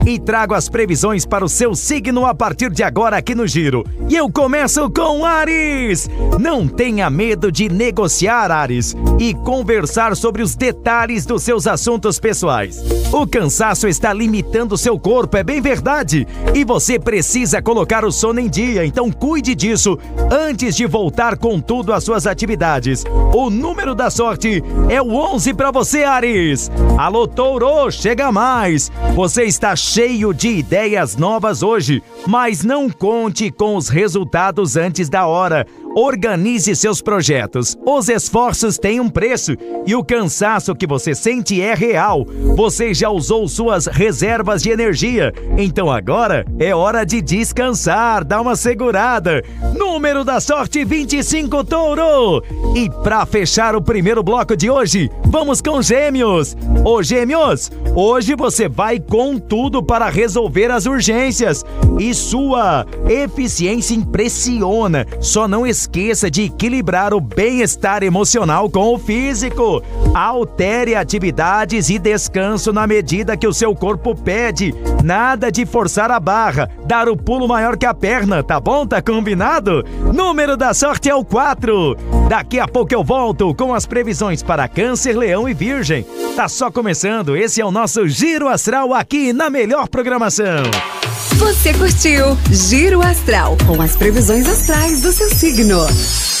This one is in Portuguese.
e trago as previsões para o seu signo a partir de agora aqui no Giro. E eu começo com Áries! Não tenha medo de negociar, Áries, e conversar sobre os detalhes dos seus assuntos pessoais. O cansaço está limitando seu corpo, é bem verdade, e você precisa colocar o sono em dia, então cuide disso antes de voltar com tudo às suas atividades. O número da sorte é o 11 para você, Áries. Alô, Touro, chega mais! Você está cheio de ideias novas hoje, mas não conte com os resultados antes da hora. Organize seus projetos. Os esforços têm um preço e o cansaço que você sente é real. Você já usou suas reservas de energia, então agora é hora de descansar, dá uma segurada. Número da sorte 25, Touro! E para fechar o primeiro bloco de hoje, vamos com Gêmeos. Ô Gêmeos, hoje você vai com tudo para resolver as urgências e sua eficiência impressiona. Só não esqueça de equilibrar o bem-estar emocional com o físico. Altere atividades e descanso na medida que o seu corpo pede. Nada de forçar a barra, dar o pulo maior que a perna, tá bom? Tá combinado? Número da sorte é o 4. Daqui a pouco eu volto com as previsões para Câncer, Leão e Virgem. Tá só começando, esse é o nosso Giro Astral aqui na melhor programação. Você curtiu Giro Astral com as previsões astrais do seu signo.